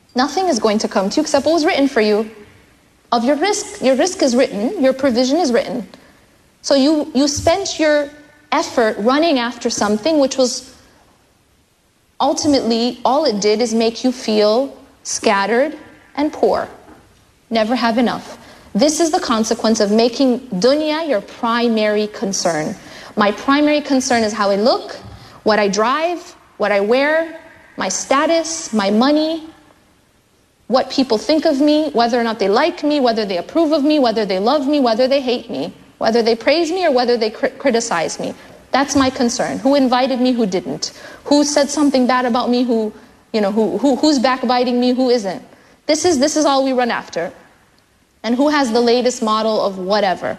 Nothing is going to come to you except what was written for you. Of your risk is written, your provision is written. So you spent your effort running after something which was ultimately, all it did is make you feel scattered and poor. Never have enough. This is the consequence of making dunya your primary concern. My primary concern is how I look, what I drive, what I wear, my status, my money, what people think of me, whether or not they like me, whether they approve of me, whether they love me, whether they hate me, whether they praise me or whether they criticize me. That's my concern. Who invited me, who didn't? Who said something bad about me, who's backbiting me, who isn't? This is all we run after. And who has the latest model of whatever.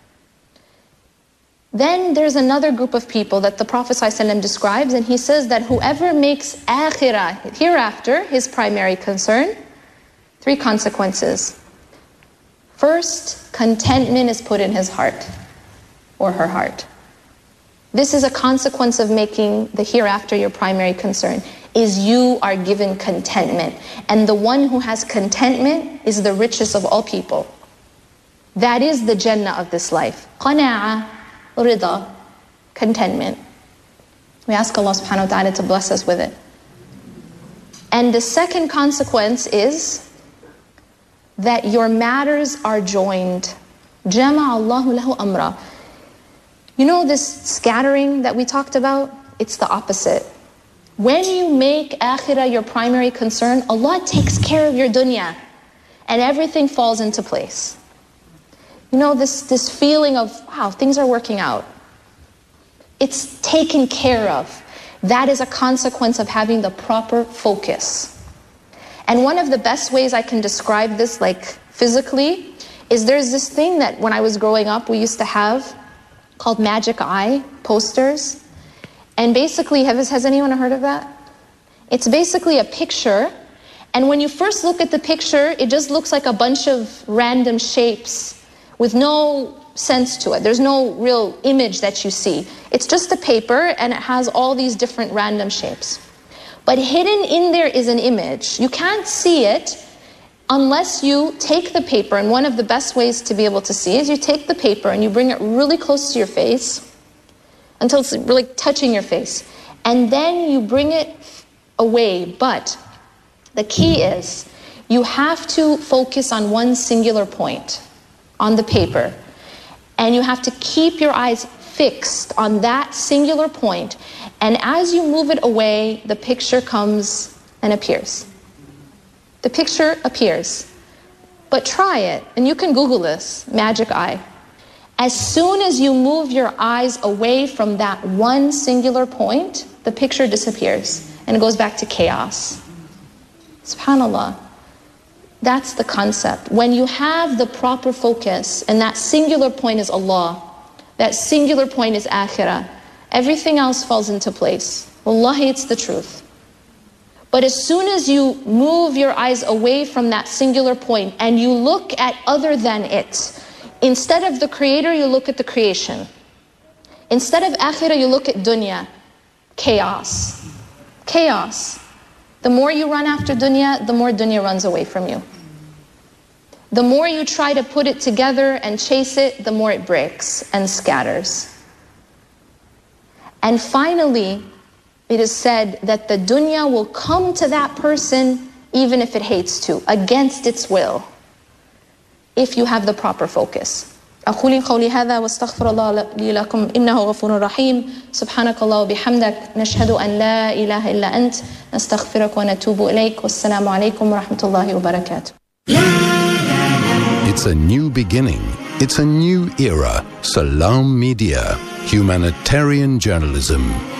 Then there's another group of people that the Prophet ﷺ describes, and he says that whoever makes akhirah, hereafter, his primary concern, 3 consequences. First, contentment is put in his heart or her heart. This is a consequence of making the hereafter your primary concern, is you are given contentment. And the one who has contentment is the richest of all people. That is the Jannah of this life. Qana'a, rida, contentment. We ask Allah subhanahu wa ta'ala to bless us with it. And the second consequence is that your matters are joined. Jama'a Allahu lahu amra. You know this scattering that we talked about? It's the opposite. When you make akhirah your primary concern, Allah takes care of your dunya and everything falls into place. You know this feeling of, wow, things are working out. It's taken care of. That is a consequence of having the proper focus. And one of the best ways I can describe this, like physically, is there's this thing that when I was growing up we used to have called magic eye posters. And basically, has anyone heard of that? It's basically a picture, and when you first look at the picture, it just looks like a bunch of random shapes with no sense to it. There's no real image that you see. It's just a paper, and it has all these different random shapes. But hidden in there is an image. You can't see it unless you take the paper, and one of the best ways to be able to see is you take the paper and you bring it really close to your face until it's really touching your face. And then you bring it away. But the key is you have to focus on one singular point on the paper. And you have to keep your eyes fixed on that singular point. And as you move it away, the picture comes and appears. The picture appears. But try it, and you can Google this, magic eye. As soon as you move your eyes away from that one singular point, the picture disappears and it goes back to chaos. SubhanAllah. That's the concept. When you have the proper focus, and that singular point is Allah, that singular point is akhirah, everything else falls into place. Wallahi, it's the truth. But as soon as you move your eyes away from that singular point and you look at other than it, instead of the creator, you look at the creation. Instead of akhirah, you look at dunya. Chaos. Chaos. The more you run after dunya, the more dunya runs away from you. The more you try to put it together and chase it, the more it breaks and scatters. And finally, it is said that the dunya will come to that person even if it hates to, against its will, if you have the proper focus. أقول قولي هذا واستغفر الله لي لكم إنه غفور رحيم سبحانك الله وبحمدك نشهد أن لا إله إلا أنت نستغفرك ونتوب إليك والسلام عليكم ورحمة الله وبركاته. It's a new beginning. It's a new era. Salam Media. Humanitarian journalism.